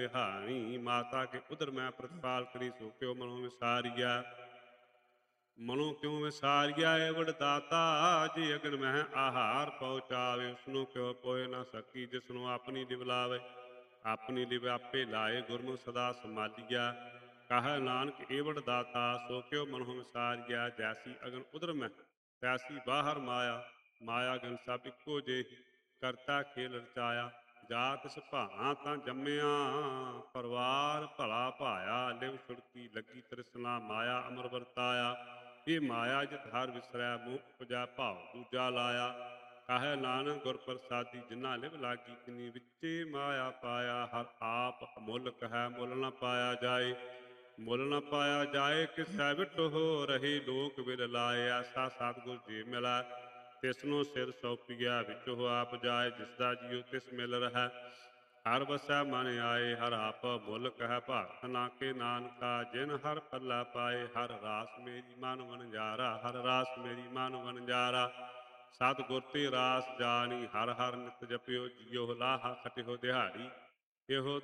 बिहारी। माता के उदर मैं प्रतिपाल करी, सो क्यों मनो विसारिया। मनो क्यों विसारिया एवड़ दाता, जी अगन मह आहार पहुँचावे। उसनु क्यों पोए न सकी, जिसनु अपनी लिव लावे। अपनी लिव आपे लाए, गुरमुख सदा संभालिया। कह नानक एवड़ दाता, सो क्यों मनो विसारिया। जैसी अगन उदर में तैसी बाहर माया। माया गन सब इको जेही, करता खेल रचाया। जात सुभाना तां जम्मिया, परिवार भला भाया। लिव छुड़की लगी तृष्णा, माया अमर वरताया। ये माया जित हर विसरै, मोह उपजा भाव दूजा लाया। कह नानक गुर प्रसादी, जिन्ना लिव लागी तिनी। विच्चे माया पाया, हर आप अमुल्क है, मुल न पाया जाए। मुल न पाया जाए, किसै विट हो रही, लोक विल लाए। ऐसा सतगुर जी मिलै, तिसनु सिर सौंपिया। विच हो आप जाए, जिसदा जियो तिस मिल रहा। हर बसै मन आए, हर आप मुल्क है, भारत ना के नानका। जिन हर पल्ला पाए, हर रास मेरी मन वनजारा। हर रास मेरी मन वनजारा। सतगुर ते रास जानी, हर हर नित जपियो। जियो लाहा खटिहो दिहाड़ी, एहो